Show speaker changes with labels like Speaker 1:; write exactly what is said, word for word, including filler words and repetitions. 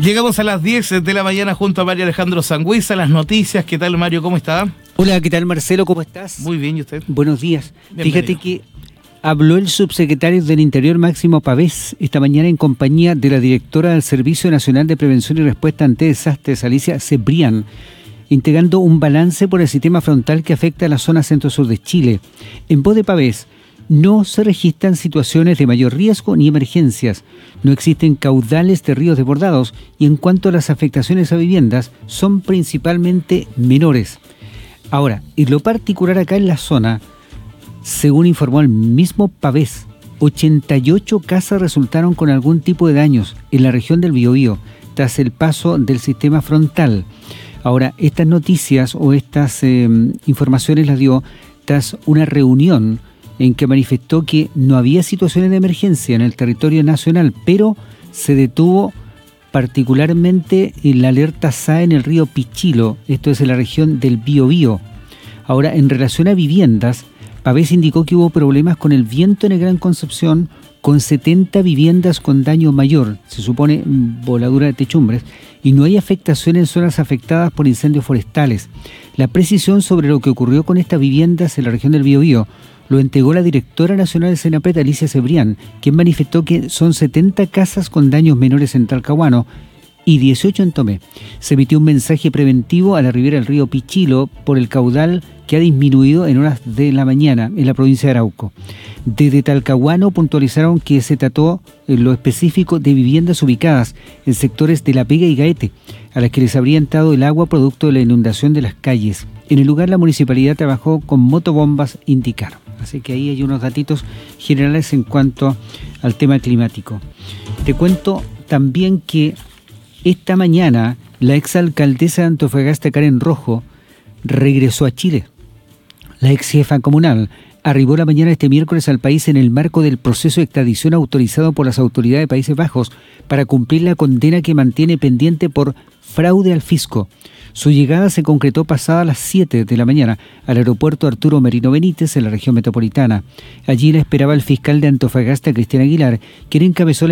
Speaker 1: Llegamos a las diez de la mañana junto a Mario Alejandro Sangüesa, las noticias. ¿Qué tal, Mario? ¿Cómo está?
Speaker 2: Hola, ¿qué tal, Marcelo? ¿Cómo estás?
Speaker 1: Muy bien, ¿y usted?
Speaker 2: Buenos días.
Speaker 1: Bienvenido.
Speaker 2: Fíjate que habló el subsecretario del Interior, Máximo Pavés, esta mañana en compañía de la directora del Servicio Nacional de Prevención y Respuesta ante Desastres, Alicia Cebrián, integrando un balance por el sistema frontal que afecta a la zona centro-sur de Chile. En voz de Pavés, no se registran situaciones de mayor riesgo ni emergencias, no existen caudales de ríos desbordados y en cuanto a las afectaciones a viviendas, son principalmente menores. Ahora, en lo particular acá en la zona, según informó el mismo Pavés, ochenta y ocho casas resultaron con algún tipo de daños en la región del Biobío tras el paso del sistema frontal. Ahora, estas noticias o estas eh, informaciones las dio tras una reunión en que manifestó que no había situaciones de emergencia en el territorio nacional, pero se detuvo particularmente en la alerta S A E en el río Pichilo, esto es en la región del Biobío. Ahora, en relación a viviendas, Pavés indicó que hubo problemas con el viento en el Gran Concepción, con setenta viviendas con daño mayor, se supone voladura de techumbres, y no hay afectación en zonas afectadas por incendios forestales. La precisión sobre lo que ocurrió con estas viviendas en la región del Biobío lo entregó la directora nacional de Senapred, Alicia Cebrián, quien manifestó que son setenta casas con daños menores en Talcahuano y dieciocho en Tomé. Se emitió un mensaje preventivo a la ribera del río Pichilo por el caudal que ha disminuido en horas de la mañana en la provincia de Arauco. Desde Talcahuano puntualizaron que se trató en lo específico de viviendas ubicadas en sectores de La Pega y Gaete, a las que les habría entrado el agua producto de la inundación de las calles. En el lugar la municipalidad trabajó con motobombas, indicaron. Así que ahí hay unos datitos generales en cuanto al tema climático. Te cuento también que esta mañana la exalcaldesa de Antofagasta, Karen Rojo, regresó a Chile. La ex jefa comunal arribó la mañana este miércoles al país en el marco del proceso de extradición autorizado por las autoridades de Países Bajos para cumplir la condena que mantiene pendiente por fraude al fisco. Su llegada se concretó pasada las siete de la mañana al aeropuerto Arturo Merino Benítez en la región metropolitana. Allí la esperaba el fiscal de Antofagasta, Cristian Aguilar, quien encabezó la